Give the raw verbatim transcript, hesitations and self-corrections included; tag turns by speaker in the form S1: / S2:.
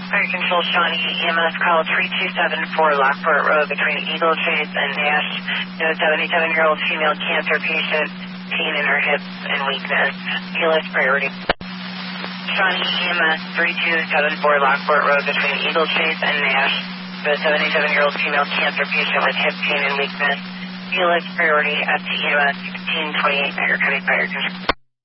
S1: Fire Control, Shawnee, E M S call three two seven four Lockport Road between Eagle Chase and Nash. No seventy-seven-year-old female cancer patient, pain in her hips and weakness. E L S priority. Shawnee, E M S three two seven four Lockport Road between Eagle Chase and Nash. No seventy-seven-year-old female cancer patient with hip pain and weakness. E L S priority at T E M S sixteen twenty-eight Niagara County Fire Control.